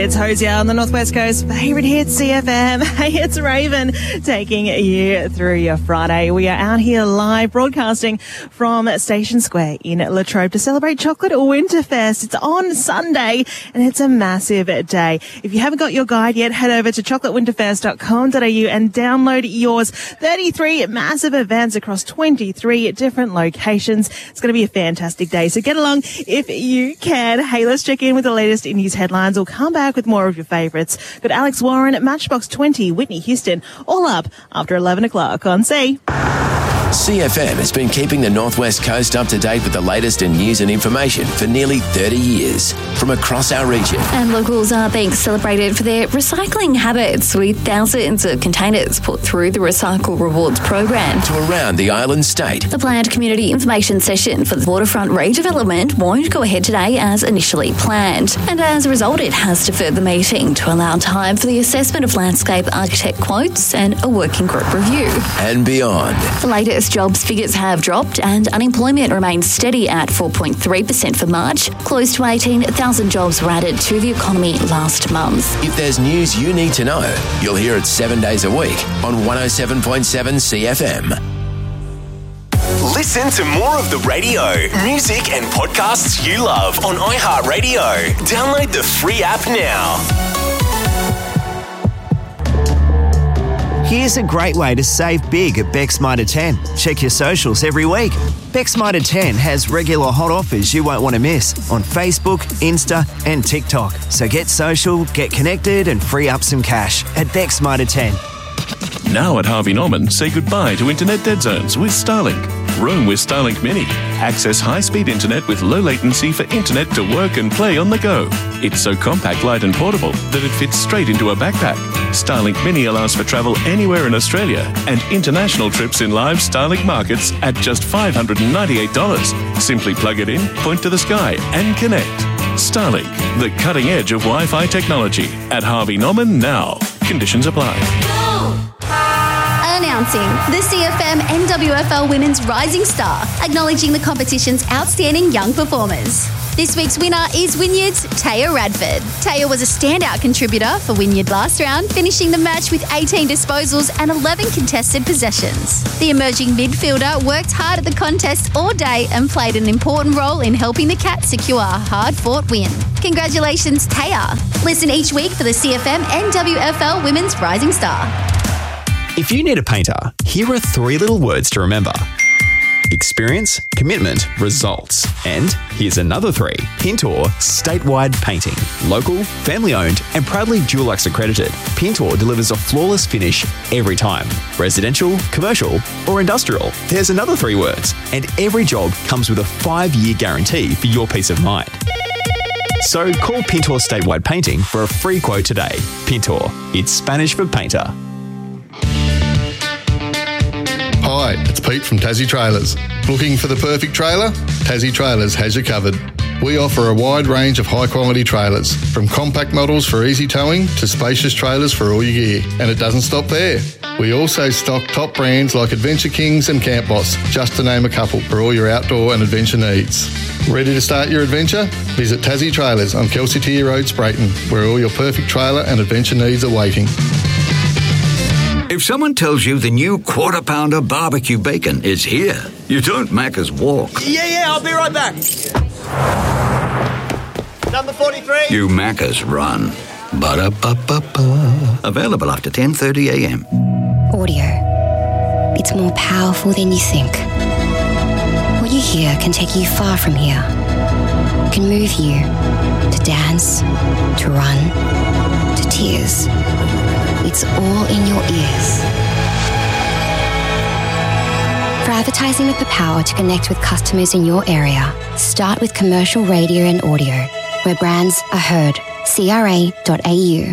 It's Hosier on the Northwest Coast favourite hit CFM. Hey, it's Raven taking you through your Friday. We are out here live broadcasting from Station Square in Latrobe to celebrate Chocolate Winterfest. It's on Sunday and it's a massive day. If you haven't got your guide yet, head over to chocolatewinterfest.com.au and download yours. 33 massive events across 23 different locations. It's going to be a fantastic day, so get along if you can. Hey, let's check in with the latest news headlines. We'll come back with more of your favourites. Got Alex Warren, Matchbox 20, Whitney Houston, all up after 11 o'clock on C. CFM has been keeping the Northwest Coast up to date with the latest in news and information for nearly 30 years from across our region. And locals are being celebrated for their recycling habits, with thousands of containers put through the Recycle Rewards program. To around the island state. The planned community information session for the waterfront redevelopment won't go ahead today as initially planned. And as a result, it has deferred the meeting to allow time for the assessment of landscape architect quotes and a working group review. And beyond. The latest jobs figures have dropped and unemployment remains steady at 4.3% for March. Close to 18,000 jobs were added to the economy last month. If there's news you need to know, you'll hear it 7 days a week on 107.7 CFM. Listen to more of the radio, music and podcasts you love on iHeartRadio. Download the free app now. Here's a great way to save big at Beck's Mitre 10. Check your socials every week. Beck's Mitre 10 has regular hot offers you won't want to miss on Facebook, Insta and TikTok. So get social, get connected and free up some cash at Beck's Mitre 10. Now at Harvey Norman, say goodbye to internet dead zones with Starlink. Roam with Starlink Mini. Access high-speed internet with low latency for internet to work and play on the go. It's so compact, light and portable that it fits straight into a backpack. Starlink Mini allows for travel anywhere in Australia and international trips in live Starlink markets at just $598. Simply plug it in, point to the sky and connect. Starlink, the cutting edge of Wi-Fi technology. At Harvey Norman now. Conditions apply. Announcing the CFM NWFL Women's Rising Star, acknowledging the competition's outstanding young performers. This week's winner is Wynyard's Taya Radford. Taya was a standout contributor for Wynyard last round, finishing the match with 18 disposals and 11 contested possessions. The emerging midfielder worked hard at the contest all day and played an important role in helping the Cats secure a hard-fought win. Congratulations, Taya. Listen each week for the CFM NWFL Women's Rising Star. If you need a painter, here are 3 little words to remember. Experience, commitment, results. And here's another 3. Pintor Statewide Painting. Local, family-owned and proudly Dulux accredited, Pintor delivers a flawless finish every time. Residential, commercial or industrial. There's another 3 words. And every job comes with a 5-year guarantee for your peace of mind. So call Pintor Statewide Painting for a free quote today. Pintor, it's Spanish for painter. Hi, it's Pete from Tassie Trailers. Looking for the perfect trailer? Tassie Trailers has you covered. We offer a wide range of high-quality trailers, from compact models for easy towing to spacious trailers for all your gear. And it doesn't stop there. We also stock top brands like Adventure Kings and Camp Boss, just to name a couple, for all your outdoor and adventure needs. Ready to start your adventure? Visit Tassie Trailers on Kelsey Tier Road, Sprayton, where all your perfect trailer and adventure needs are waiting. If someone tells you the new Quarter Pounder barbecue bacon is here, you don't Macca's walk. Yeah, I'll be right back. Number 43. You Macca's run. Ba-da-ba-ba-ba. Available after 10:30 a.m. Audio. It's more powerful than you think. What you hear can take you far from here. It can move you to dance, to run, to tears. It's all in your ears. For advertising with the power to connect with customers in your area, start with commercial radio and audio, where brands are heard. CRA.au.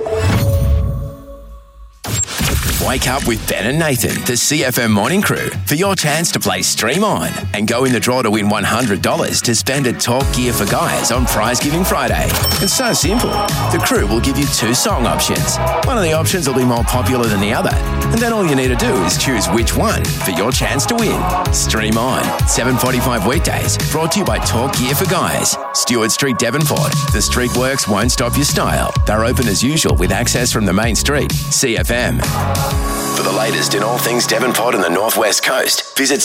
Wake up with Ben and Nathan, the CFM Morning Crew, for your chance to play Stream On and go in the draw to win $100 to spend at Talk Gear for Guys on Prize Giving Friday. It's so simple. The crew will give you 2 song options. One of the options will be more popular than the other, and then all you need to do is choose which one for your chance to win. Stream On, 7:45 weekdays, brought to you by Talk Gear for Guys. Stewart Street, Devonport. The street works won't stop your style. They're open as usual with access from the main street. CFM. For the latest in all things Devonport and the Northwest Coast, visit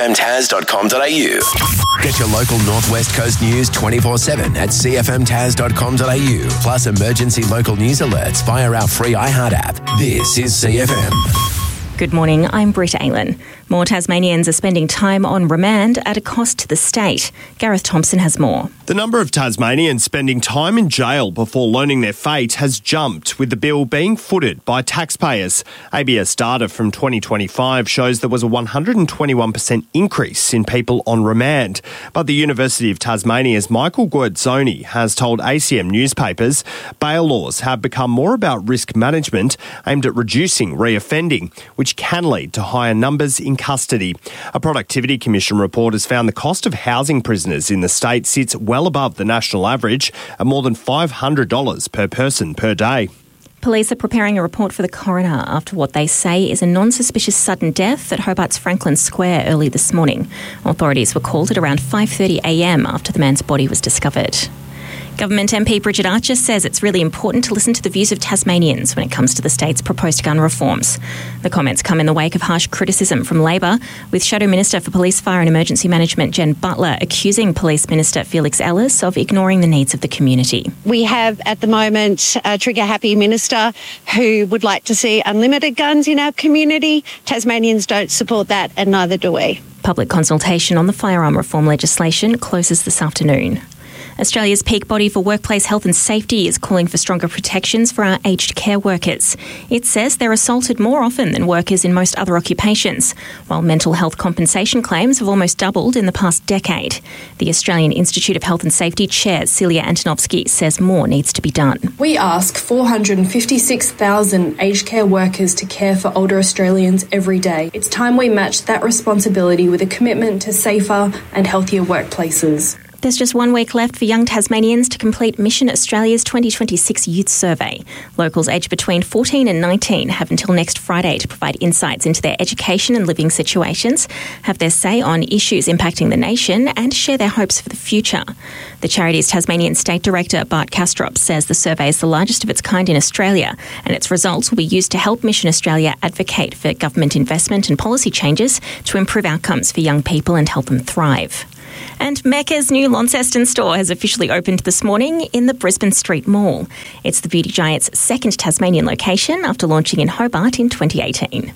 cfmtaz.com.au. Get your local Northwest Coast news 24/7 at cfmtaz.com.au. Plus emergency local news alerts via our free iHeart app. This is CFM. Good morning, I'm Britt Aylan. More Tasmanians are spending time on remand at a cost to the state. Gareth Thompson has more. The number of Tasmanians spending time in jail before learning their fate has jumped, with the bill being footed by taxpayers. ABS data from 2025 shows there was a 121% increase in people on remand. But the University of Tasmania's Michael Guerdzoni has told ACM newspapers bail laws have become more about risk management aimed at reducing reoffending, which can lead to higher numbers in custody. A Productivity Commission report has found the cost of housing prisoners in the state sits well above the national average at more than $500 per person per day. Police are preparing a report for the coroner after what they say is a non-suspicious sudden death at Hobart's Franklin Square early this morning. Authorities were called at around 5:30am after the man's body was discovered. Government MP Bridget Archer says it's really important to listen to the views of Tasmanians when it comes to the state's proposed gun reforms. The comments come in the wake of harsh criticism from Labor, with Shadow Minister for Police, Fire and Emergency Management Jen Butler accusing Police Minister Felix Ellis of ignoring the needs of the community. We have at the moment a trigger-happy minister who would like to see unlimited guns in our community. Tasmanians don't support that, and neither do we. Public consultation on the firearm reform legislation closes this afternoon. Australia's peak body for workplace health and safety is calling for stronger protections for our aged care workers. It says they're assaulted more often than workers in most other occupations, while mental health compensation claims have almost doubled in the past decade. The Australian Institute of Health and Safety Chair Celia Antonovsky says more needs to be done. We ask 456,000 aged care workers to care for older Australians every day. It's time we match that responsibility with a commitment to safer and healthier workplaces. There's just 1 week left for young Tasmanians to complete Mission Australia's 2026 Youth Survey. Locals aged between 14 and 19 have until next Friday to provide insights into their education and living situations, have their say on issues impacting the nation, and share their hopes for the future. The charity's Tasmanian State Director, Bart Kastrop, says the survey is the largest of its kind in Australia, and its results will be used to help Mission Australia advocate for government investment and policy changes to improve outcomes for young people and help them thrive. And Mecca's new Launceston store has officially opened this morning in the Brisbane Street Mall. It's the beauty giant's second Tasmanian location after launching in Hobart in 2018.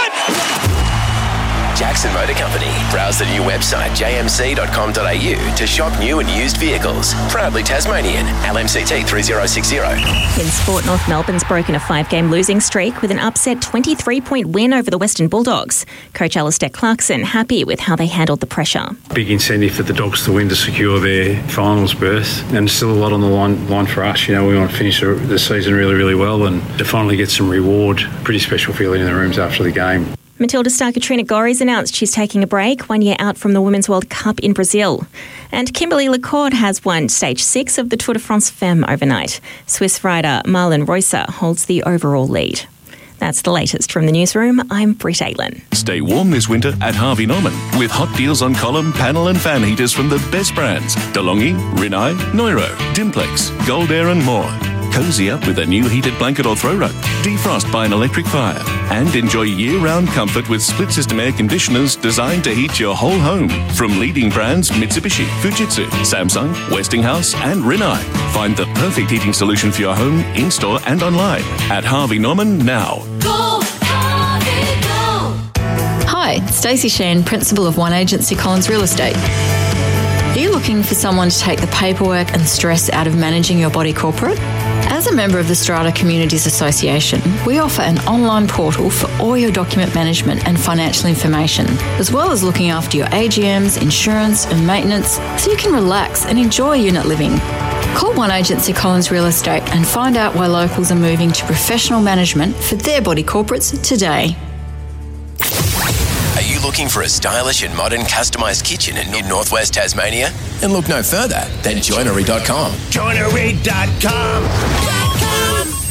Jackson Motor Company. Browse the new website jmc.com.au to shop new and used vehicles. Proudly Tasmanian. LMCT 3060. In sport, North Melbourne's broken a 5-game losing streak with an upset 23-point win over the Western Bulldogs. Coach Alistair Clarkson happy with how they handled the pressure. Big incentive for the Dogs to win to secure their finals berth, and still a lot on the line for us. You know, we want to finish the season really, really well and to finally get some reward. Pretty special feeling in the rooms after the game. Matilda star Katrina Gorry's announced she's taking a break 1 year out from the Women's World Cup in Brazil. And Kimberly Lecourt has won Stage 6 of the Tour de France Femme overnight. Swiss rider Marlon Reusser holds the overall lead. That's the latest from the newsroom. I'm Britt Aylan. Stay warm this winter at Harvey Norman with hot deals on column, panel and fan heaters from the best brands. DeLonghi, Rinnai, Neuro, Dimplex, Gold Air and more. Cozy up with a new heated blanket or throw rug. Defrost by an electric fire. And enjoy year-round comfort with split-system air conditioners designed to heat your whole home. From leading brands Mitsubishi, Fujitsu, Samsung, Westinghouse and Rinnai. Find the perfect heating solution for your home, in-store and online at Harvey Norman now. Go, Harvey, go! Hi, Stacey Sheehan, Principal of One Agency Collins Real Estate. Are you looking for someone to take the paperwork and stress out of managing your body corporate? As a member of the Strata Communities Association, we offer an online portal for all your document management and financial information, as well as looking after your AGMs, insurance and maintenance, so you can relax and enjoy unit living. Call One Agency Collins Real Estate and find out why locals are moving to professional management for their body corporates today. Are you looking for a stylish and modern customised kitchen in Northwest Tasmania? Then look no further than joinery.com. Joinery.com.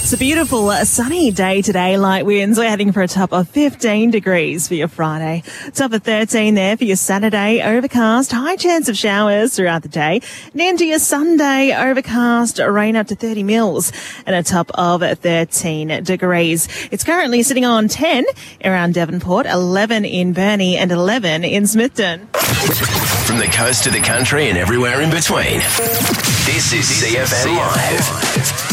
It's a beautiful sunny day today, light winds. We're heading for a top of 15 degrees for your Friday. Top of 13 there for your Saturday, overcast, high chance of showers throughout the day. And into your Sunday, overcast, rain up to 30 mils and a top of 13 degrees. It's currently sitting on 10 around Devonport, 11 in Burnie and 11 in Smithton. From the coast to the country and everywhere in between. This is CFM Live.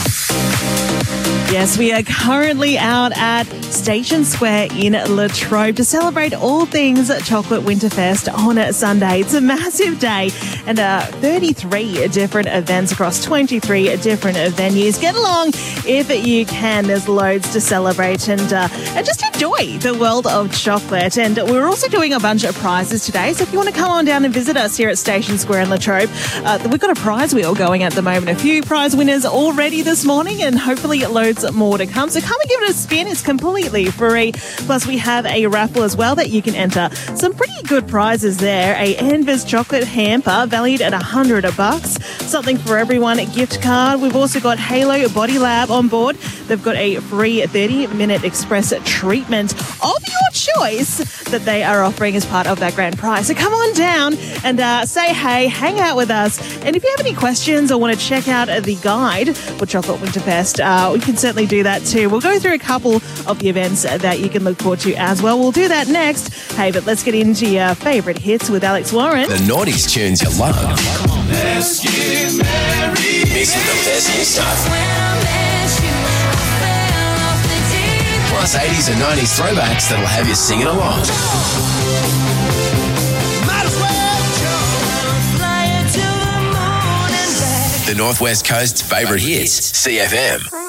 Yes, we are currently out at Station Square in Latrobe to celebrate all things Chocolate Winterfest on Sunday. It's a massive day and 33 different events across 23 different venues. Get along if you can. There's loads to celebrate and just enjoy the world of chocolate. And we're also doing a bunch of prizes today. So if you want to come on down and visit us here at Station Square in Latrobe, we've got a prize wheel going at the moment. A few prize winners already this morning and hopefully loads more to come. So come and give it a spin. It's completely free. Plus we have a raffle as well that you can enter. Some pretty good prizes there. A Anvers chocolate hamper valued at $100. Something for everyone gift card. We've also got Halo Body Lab on board. They've got a free 30-minute express treatment of your choice that they are offering as part of that grand prize. So come on down and say hey, hang out with us. And if you have any questions or want to check out the guide for Chocolate Winterfest, we can certainly do that too. We'll go through a couple of the events that you can look forward to as well. We'll do that next. Hey, but let's get into your favourite hits with Alex Warren. The noughties tunes you love. Let's get married. Mixed with the best new stuff. Plus 80s and 90s throwbacks that'll have you singing along. The Northwest Coast's favourite hits, CFM.